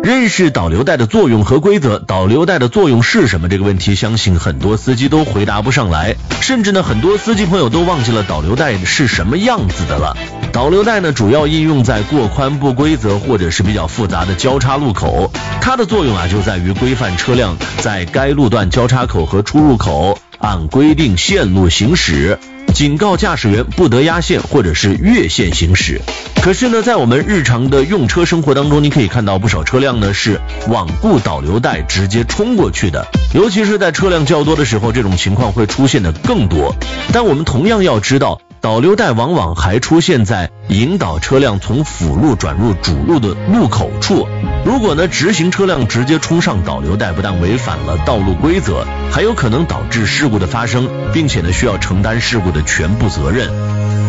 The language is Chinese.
认识导流带的作用和规则，导流带的作用是什么？这个问题相信很多司机都回答不上来，甚至呢很多司机朋友都忘记了导流带是什么样子的了。导流带呢主要应用在过宽不规则或者是比较复杂的交叉路口，它的作用就在于规范车辆在该路段交叉口和出入口按规定线路行驶，警告驾驶员不得压线或者是越线行驶。可是呢在我们日常的用车生活当中，你可以看到不少车辆呢是罔顾导流带直接冲过去的，尤其是在车辆较多的时候，这种情况会出现的更多。但我们同样要知道，导流带往往还出现在引导车辆从辅路转入主路的路口处。如果呢直行车辆直接冲上导流带，不但违反了道路规则，还有可能导致事故的发生，并且呢需要承担事故的全部责任。